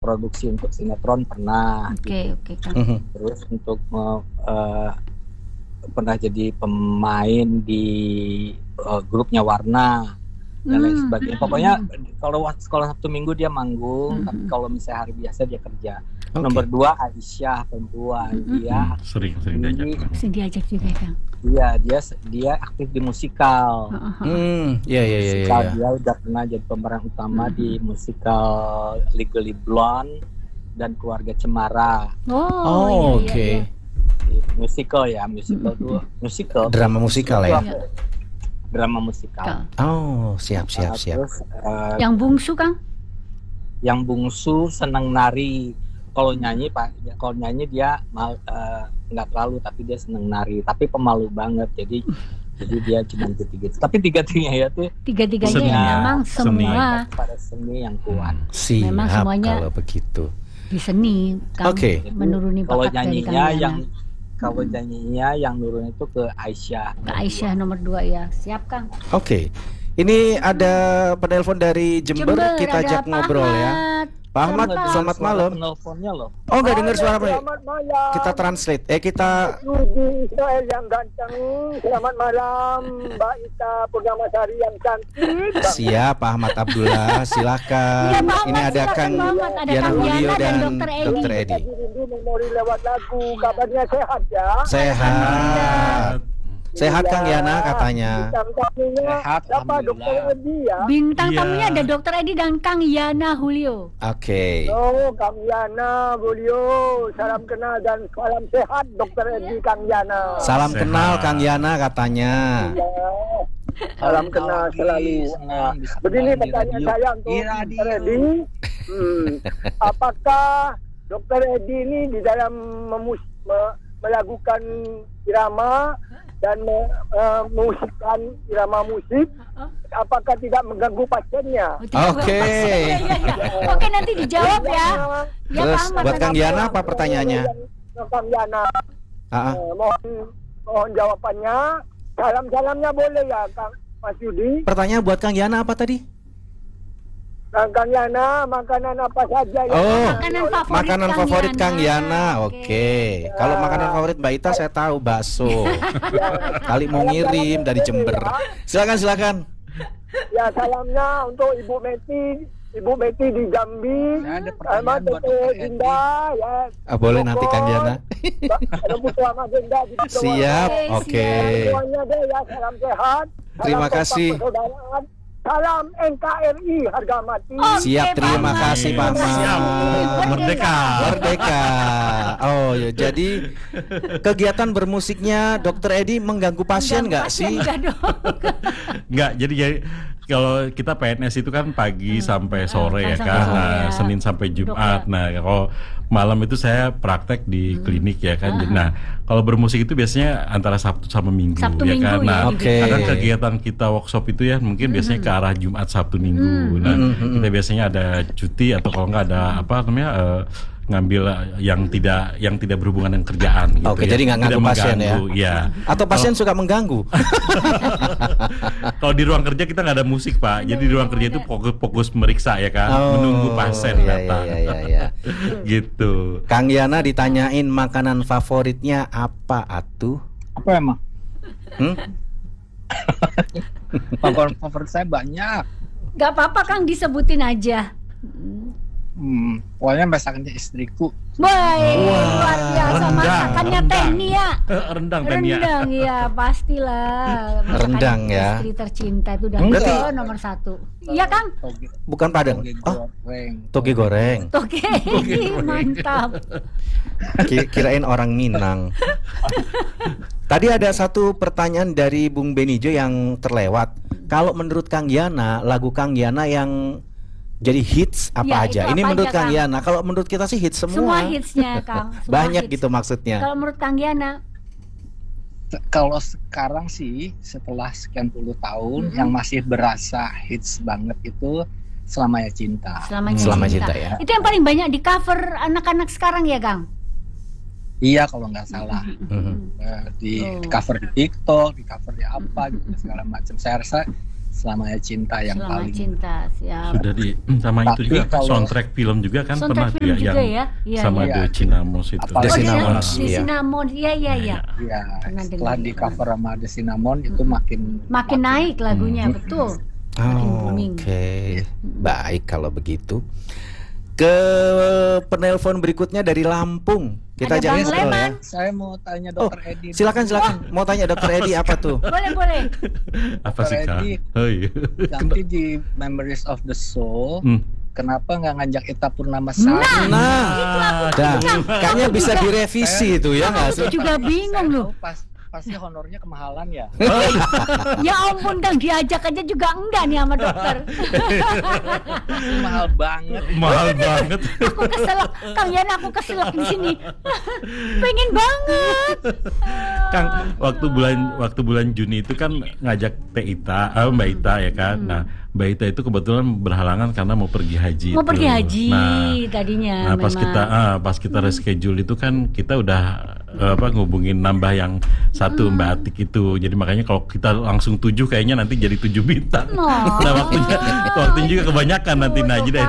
produksi untuk sinetron pernah. Oke, Kang. Terus untuk pernah jadi pemain di grupnya Warna dan lain sebagainya. Pokoknya kalau sekolah Sabtu Minggu dia manggung, tapi kalau misalnya hari biasa dia kerja. Nomor 2 Aisyah perempuan, dia sering diajak. Sering diajak juga, Kang. Iya, dia aktif di musikal. Musikal, dia udah pernah jadi pemeran utama di musikal Legally Blonde dan Keluarga Cemara. Oke. Musical tuh musical. Drama musikal ya. Drama musikal. Oh, siap. Terus yang bungsu, Kang? Yang bungsu senang nari. Kalau nyanyi dia nggak terlalu, tapi dia senang nari. Tapi pemalu banget, jadi dia cuma gitu. Tapi tiga-tiganya memang semua pada seni yang kuat. Siap, memang semuanya kalau begitu. Di seni, Kang. Menuruni bakat dari Kang. Kalau nyanyinya yang nurun itu ke Aisyah. Ke Aisyah nomor 2 ya. Siap, Kang. Oke. Ini ada penelpon dari Jember, kita ajak ngobrol ya. Pak Ahmad, selamat malam. Penelponnya loh. Oh, nggak dengar suara Pak. Selamat malam. Kita translate. Kita Yudi Israel yang ganteng. Selamat malam, Mbak Ita Purnamasari yang cantik. siap, Pak Ahmad Abdullah. Silakan. Ini ada Kang Yana Julio dan Dr. Edi. Tadi rindu memori lewat lagu. Kabarnya sehat ya? Sehat. Sehat Kang Yana katanya. Sehat, siapa Dr. Edi ya? Bintang tamunya ada Dr. Edi dan Kang Yana Julio. Oke. Oh, Kang Yana Julio. Salam kenal dan salam sehat Dr. Edi Kang Yana. Salam kenal Kang Yana katanya. Ya. Salam kenal selalu. Begini pertanyaan saya untuk Dr. Edi. Apakah Dr. Edi ini di dalam melakukan irama dan memusikkan irama musik, apakah tidak mengganggu pasiennya? Oke. Oke, nanti dijawab ya. Terus buat Kang Yana apa pertanyaannya? Kang Yana, mohon jawabannya. Salam-salamnya boleh ya, Kang Mas Yudi? Pertanyaan buat Kang Yana apa tadi? Kang Yana, makanan apa saja ya? Oh, makanan favorit Kang Yana. Oke. Kalau makanan favorit Mbak Ita saya tahu bakso. Kali mau ngirim dari Jember. Silakan. Ya, salamnya untuk Ibu Meti di Jambi. Ada pertanyaan buat Dinda ya. Boleh nanti Kang Yana. Siap. Oke. Semuanya deh ya, salam sehat. Terima kasih. Salam NKRI harga mati. Siap, terima kasih Pak Ahmad. Siap. Merdeka. Oh ya, jadi kegiatan bermusiknya Dr. Edi mengganggu pasien nggak sih? Nggak, jadi kalau kita PNS itu kan pagi sampai sore ya kan, Senin sampai Jumat. Nah, kalau malam itu saya praktek di klinik ya kan. Nah, kalau bermusik itu biasanya antara Sabtu sama Minggu ya kan. Nah, kadang kegiatan kita workshop itu ya mungkin biasanya ke arah Jumat, Sabtu, Minggu. Nah, kita biasanya ada cuti atau kalau nggak ada ngambil yang tidak berhubungan dengan kerjaan gitu. Oke, jadi nggak ganggu pasien ya. Atau pasien suka mengganggu. Kalau di ruang kerja kita nggak ada musik Pak, jadi di ruang kerja itu fokus meriksa ya kan, menunggu pasien datang. Iya. Gitu. Kang Yana ditanyain makanan favoritnya apa atuh? Apa emang? Favorit saya banyak. Gak apa-apa Kang, disebutin aja. Pokoknya masakannya istriku. Luar biasa masakannya Tenia. Rendang ya pastilah. Rendang ya. Istri tercinta itu udah nomor 1. Iya Kang? Bukan Padang. Toge goreng. Toge, mantap. Kirain orang Minang. Tadi ada satu pertanyaan dari Bung Benijo yang terlewat. Kalau menurut Kang Yana, lagu Kang Yana yang jadi hits apa aja? Ini menurut Kang Yana. Kalau menurut kita sih hits semua. Semua hitsnya Kang. Banyak gitu maksudnya. Kalau menurut Kang Yana? Kalau sekarang sih setelah sekian puluh tahun yang masih berasa hits banget itu Selamanya Cinta. Selamanya Cinta ya. Itu yang paling banyak di cover anak-anak sekarang ya Kang? Iya kalau nggak salah. Di cover di TikTok, di cover di apa gitu segala macam. Saya rasa Selamanya Cinta yang Selama paling Cinta, siap. Sudah sama itu Tapi juga kalau- soundtrack film juga kan Soundtrack pernah film dia juga yang ya? Iya, sama iya. The Cinnamons itu. Apalagi- The Cinnamons, di iya. Cinnamon, iya. ya Pernah setelah dengar. di cover sama The Cinnamon itu Makin naik lagunya, betul. Makin booming. Oke, baik kalau begitu. Ke penelpon berikutnya dari Lampung. Kita Ada jangan Bang scroll ya. Leman. Saya mau tanya Oh, Dokter Edi. silakan. Mau tanya Dokter Edi apa tuh? Boleh. Apa sih Kang? Edi. Oh iya. Nanti di Memories of the Soul, kenapa nggak ngajak Ita Purnamasari? Nah, kayaknya bisa direvisi itu ya nggak sih? Aku juga bingung loh. Pasti honornya kemahalan ya. Ya ampun Kang, diajak aja juga enggak nih sama dokter. Mahal banget. Mahal banget. Aku keselak, Kang Yana, aku keselak di sini. Pengen banget. Kang, waktu bulan Juni itu kan ngajak Mbak Ita ya kan. Nah, Mbak Ita itu kebetulan berhalangan karena mau pergi haji. Mau pergi haji tadinya. Nah, pas kita reschedule itu kan kita udah ngubungin nambah yang satu Mbak Atik itu. Jadi makanya kalau kita langsung 7 kayaknya nanti jadi 7 bintang. Nah, waktunya juga kebanyakan nanti. Nah, jadi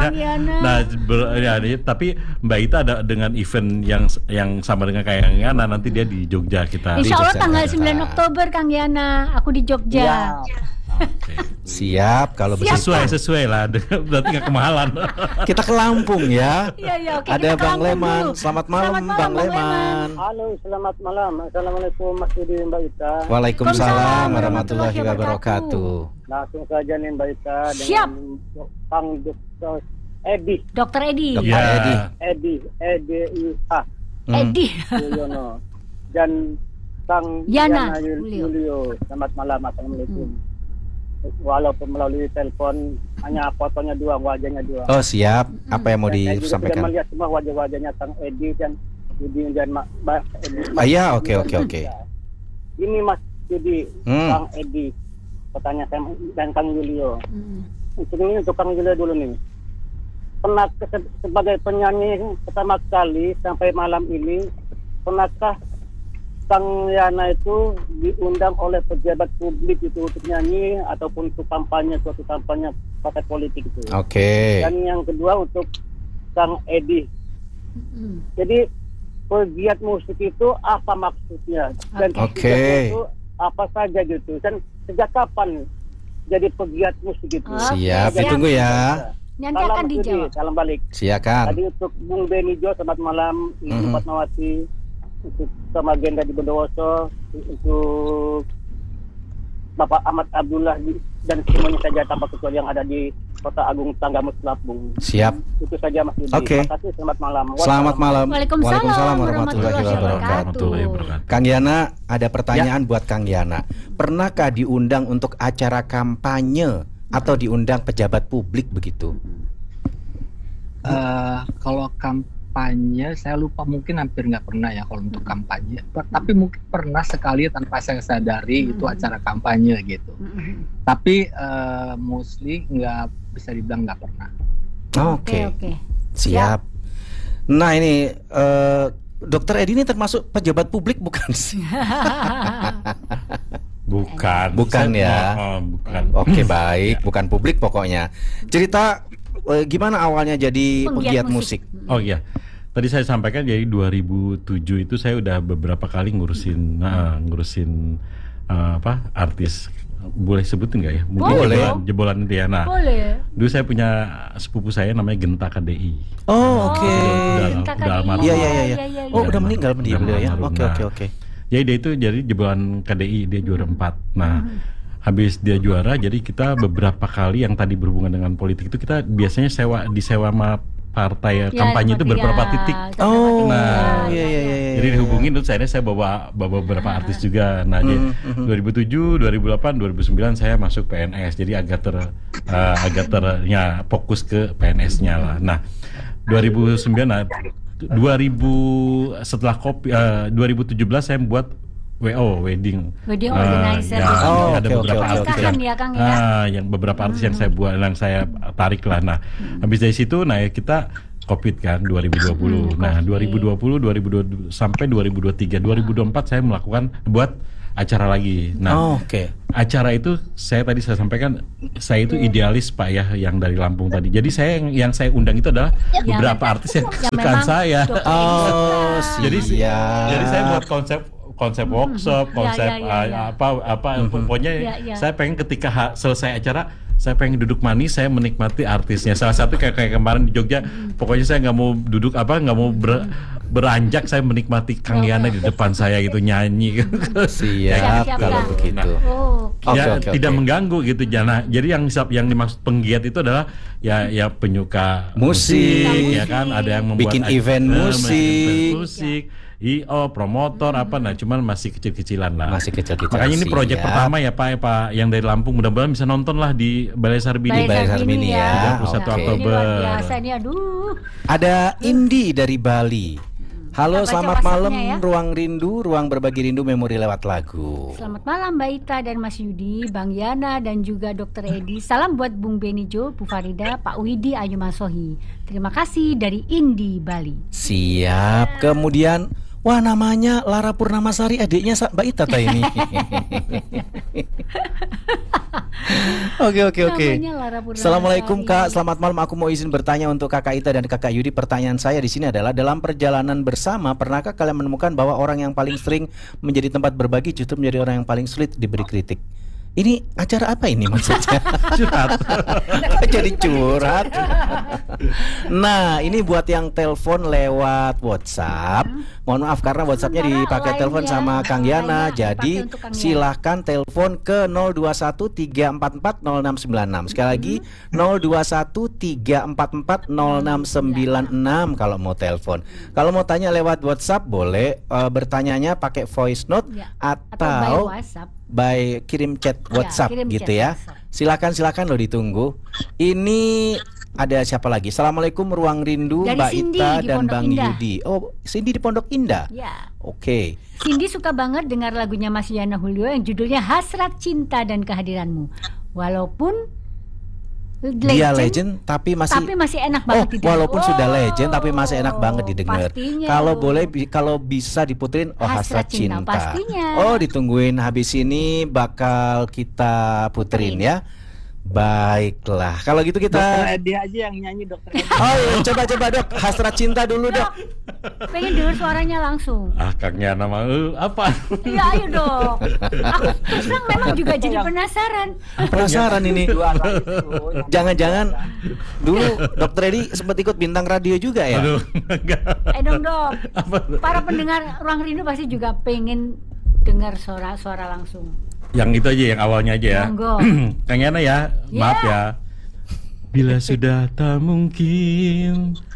tapi Mbak Ita ada dengan event yang sama dengan kayak yang Yana, nanti dia di Jogja kita. Insya Allah tanggal Jogja. 9 Oktober Kang Yana, aku di Jogja. Siap kalau begitu. Sesuai lah, berarti nggak kemahalan. Kita ke Lampung ya. Iya, oke. Ada kita ke Bang Lampung Leman. dulu. Selamat malam Bang Leman. Halo, selamat malam. Assalamualaikum Mas Yudi, Mbak Ita. Waalaikumsalam warahmatullahi wabarakatuh. Langsung saja nih Mbak Ita Siap. dengan Kang Dr. Edi. Dokter Edi. Dokter Edi. Edi. Edi. Yono. Dan Kang Yana Julio. Selamat malam. Assalamualaikum. Walaupun melalui telepon hanya fotonya dua, wajahnya dua. Oh siap. Apa yang mau Dan saya juga sudah disampaikan? melihat semua wajah-wajahnya Kang Edi dan Yudi dan Mbak Edi. Iya, oke. Ini Mas Yudi, Hmm. Kang Edi, pertanyaan saya dan Kang Julio. Untuk Kang Julio dulu nih. Pernah sebagai penyanyi pertama kali sampai malam ini, pernahkah Kang Yana itu diundang oleh pejabat publik itu untuk nyanyi ataupun untuk suatu kampanye partai politik itu? Oke. Dan yang kedua untuk Kang Edi. Jadi pegiat musik itu apa maksudnya? Dan Oke. pegiat itu apa saja gitu? Dan sejak kapan jadi pegiat musik itu? Siap, Siap. ditunggu ya. Nanti Salam akan Mas Yudi, dijawab. salam balik. Silakan. Tadi untuk Bung Benijo, selamat malam. Ibu Fatmawati, untuk sama Genda di Bondowoso, untuk Bapak Ahmad Abdullah dan semuanya saja tanpa kecuali yang ada di Kota Agung Tanggamus Lampung. Siap. Itu saja Mas Yudi. Oke. Terima kasih, selamat malam. Selamat malam. Waalaikumsalam warahmatullahi wabarakatuh. Kang Yana, ada pertanyaan buat Kang Yana. Pernahkah diundang untuk acara kampanye atau diundang pejabat publik begitu? Kalau kampanye saya lupa, mungkin hampir nggak pernah ya kalau untuk kampanye. Tapi mungkin pernah sekali tanpa saya sadari itu acara kampanye gitu. Tapi mostly nggak bisa dibilang nggak pernah. Oke. Siap. Nah ini Dokter Edi ini termasuk pejabat publik bukan sih? Bukan ya. Bukan. Oke baik, bukan publik pokoknya. Cerita gimana awalnya jadi pegiat musik? Oh iya, tadi saya sampaikan jadi 2007 itu saya udah beberapa kali ngurusin artis. Boleh sebutin nggak ya? Mungkin Boleh. jebolan itu ya. Nah, Boleh. dulu saya punya sepupu saya namanya Genta KDI. Oh oke. Udah almarhum. Iya. Oh udah Udah meninggal dia ya. almarhum. Oke. Jadi dia itu jadi jebolan KDI, dia juara 4. Nah, habis dia juara, jadi kita beberapa kali yang tadi berhubungan dengan politik itu kita biasanya disewa sama partai kampanye itu beberapa titik. Oh, Nah, iya. Jadi dihubungin terus saya bawa beberapa artis juga. Nah, jadi 2007, 2008, 2009 saya masuk PNS. Jadi agak fokus ke PNS-nya lah. Nah, 2017 saya buat wedding organizer. ada beberapa artis yang beberapa artis yang saya buat, yang saya tarik lah. Nah, habis dari situ kita COVID kan 2020. Nah, 2020 sampai 2023, 2024 saya melakukan buat acara lagi. Nah, Oke. acara itu saya sampaikan saya itu idealis Pak ya, yang dari Lampung tadi. Jadi saya yang saya undang itu adalah beberapa artis yang kesukaan memang saya. Dr. Oh, Jadi siap. jadi saya buat konsep workship, konsep ya. apa pokoknya saya pengen ketika selesai acara saya pengen duduk manis, saya menikmati artisnya. Salah satu kayak kemarin di Jogja, pokoknya saya nggak mau duduk nggak mau beranjak, saya menikmati Kang Yana di depan saya gitu nyanyi. Siap Siap, kalau Kang. begitu. Oh, Ya, Oke. tidak mengganggu gitu. Jadi yang dimaksud penggiat itu adalah ya penyuka Musik. ya kan, ada yang membuat Bikin event musik. IO, promotor nah cuman masih kecil-kecilan lah. Masih kecil-kecilan. Makanya ini proyek Siap. pertama ya Pak yang dari Lampung, mudah-mudahan bisa nonton lah di Balai Sarbini. Balai Sarbini ya. 21 Oke. Ini Oktober. luar biasa nih, aduh. Ada Indi dari Bali. Halo, Kita baca selamat malam WhatsApp-nya ya. Ruang Rindu, ruang berbagi rindu memori lewat lagu. Selamat malam Mbak Ita dan Mas Yudi, Bang Yana dan juga Dr. Edi. Salam buat Bung Benijo, Bu Farida, Pak Widi, Ayu Masohi. Terima kasih dari Indi, Bali. Siap. Kemudian wah, namanya Lara Purnamasari, adiknya Mbak Ita ini. Oke. Namanya Lara Purnamasari. Assalamualaikum Kak, selamat malam. Aku mau izin bertanya untuk Kakak Ita dan Kakak Yudi. Pertanyaan saya di sini adalah, dalam perjalanan bersama, pernahkah kalian menemukan bahwa orang yang paling sering menjadi tempat berbagi justru menjadi orang yang paling sulit diberi kritik? Ini acara apa ini maksudnya? Curhat. Jadi curhat. Nah, ini buat yang telepon lewat WhatsApp. Mohon maaf karena WhatsAppnya dipakai Lain telepon ya. sama Kang Yana. Lainnya Jadi dipakai untuk Kang Yana. silahkan telepon ke 0213440696. Sekali lagi 0213440696 kalau mau telepon. Kalau mau tanya lewat WhatsApp boleh, bertanyanya pakai voice note Ya, atau by atau WhatsApp. by kirim chat WhatsApp kirim gitu chat ya. WhatsApp. Silakan loh ditunggu. Ini ada siapa lagi? Assalamualaikum Ruang Rindu, Dari Mbak Cindy Ita di dan Pondok Bang Indah. Yudi. Oh, Cindy di Pondok Indah. Ya. Oke. Cindy suka banget dengar lagunya Mas Yana Julio yang judulnya Hasrat Cinta dan Kehadiranmu. Walaupun Dia legend tapi masih enak banget didengar. walaupun sudah legend tapi masih enak banget didengar. Pastinya. Kalau boleh kalau bisa diputerin Hasrat Hasrat Cinta, Cinta. pastinya. Oh, ditungguin habis ini bakal kita puterin ya. Baiklah. Kalau gitu Dokter kita Edi aja yang nyanyi, Dokter Edi. Oh, iya, coba Dok, Hasrat Cinta dulu Dok. Pengen dengar suaranya langsung. Kang Yana mah apa? Iya, ayo dong. Aku terus terang memang juga jadi penasaran. Penasaran ini. Juara itu. Jangan-jangan dulu Dokter Edi sempat ikut bintang radio juga ya? Aduh, enggak. Dong dok. Para pendengar Ruang Rindu pasti juga pengen dengar suara langsung. Yang itu aja, yang awalnya aja ya. Monggo. Kang Yana ya, maaf ya. Bila sudah tak mungkin